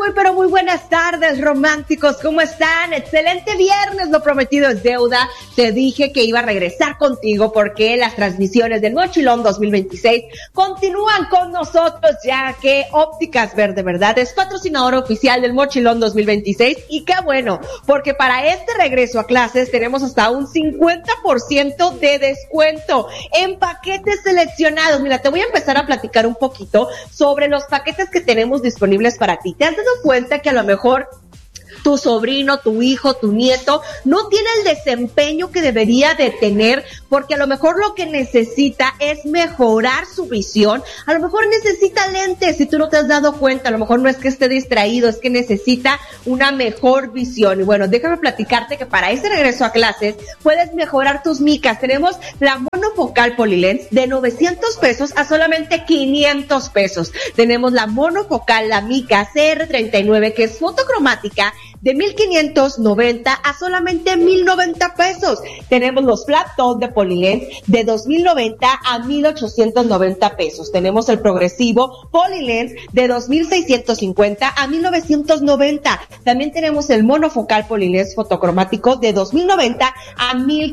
pero muy buenas tardes, románticos, ¿cómo están? Excelente viernes, lo prometido es deuda. Te dije que iba a regresar contigo porque las transmisiones del Mochilón 2026 continúan con nosotros, ya que Ópticas Verde Verdad es patrocinador oficial del Mochilón 2026 y qué bueno, porque para este regreso a clases tenemos hasta un 50% de descuento en paquetes seleccionados. Mira, te voy a empezar a platicar un poquito sobre los paquetes que tenemos disponibles para ti. ¿Te has dado cuenta que a lo mejor tu sobrino, tu hijo, tu nieto no tiene el desempeño que debería de tener, porque a lo mejor lo que necesita es mejorar su visión? A lo mejor necesita lentes si tú no te has dado cuenta, a lo mejor no es que esté distraído, es que necesita una mejor visión. Y bueno, déjame platicarte que para ese regreso a clases puedes mejorar tus micas. Tenemos la monofocal Polilens de 900 pesos a solamente 500 pesos. Tenemos la monofocal, la mica CR39, que es fotocromática, de 1,590 a solamente 1,090 pesos. Tenemos los flat top de Polilens de 2,090 a 1,890 pesos. Tenemos el progresivo Polilens de 2,650 a 1,990. También tenemos el monofocal Polilens fotocromático de 2,090 a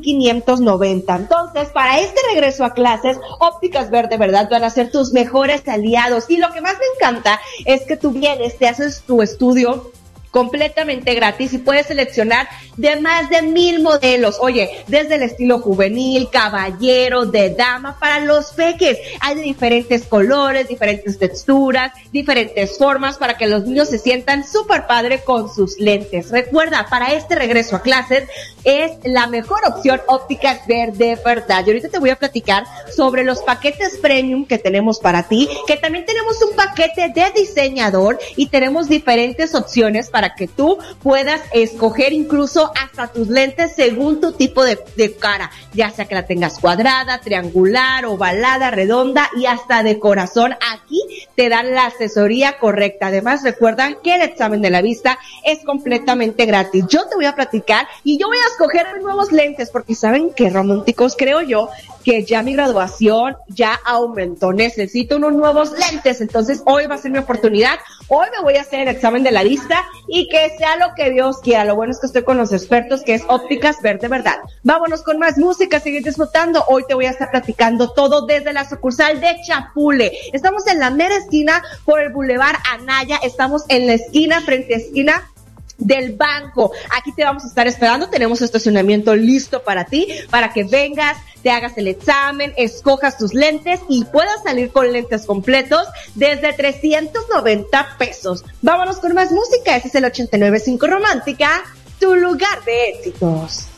1,590. Entonces, para este regreso a clases, Ópticas Verde Verdad van a ser tus mejores aliados. Y lo que más me encanta es que tú vienes, te haces tu estudio completamente gratis y puedes seleccionar de más de 1,000 modelos. Oye, desde el estilo juvenil, caballero, de dama, para los peques. Hay de diferentes colores, diferentes texturas, diferentes formas para que los niños se sientan súper padre con sus lentes. Recuerda, para este regreso a clases es la mejor opción Ópticas Verde Verdad. Y ahorita te voy a platicar sobre los paquetes premium que tenemos para ti, que también tenemos un paquete de diseñador y tenemos diferentes opciones para que tú puedas escoger incluso hasta tus lentes según tu tipo de cara, ya sea que la tengas cuadrada, triangular, ovalada, redonda y hasta de corazón. Aquí te dan la asesoría correcta. Además, recuerdan que el examen de la vista es completamente gratis. Yo te voy a platicar y yo voy a escoger nuevos lentes, porque saben que, románticos, creo yo que ya mi graduación ya aumentó, necesito unos nuevos lentes. Entonces hoy va a ser mi oportunidad, hoy me voy a hacer el examen de la vista y que sea lo que Dios quiera. Lo bueno es que estoy con los expertos, que es Ópticas Verde Verdad. Vámonos con más música, seguir disfrutando. Hoy te voy a estar platicando todo desde la sucursal de Chapule. Estamos en la mera esquina por el Boulevard Anaya, estamos en la esquina, frente a esquina del banco. Aquí te vamos a estar esperando, tenemos estacionamiento listo para ti, para que vengas, te hagas el examen, escojas tus lentes y puedas salir con lentes completos desde 390 pesos. Vámonos con más música, ese es el 89.5 Romántica, tu lugar de éxitos.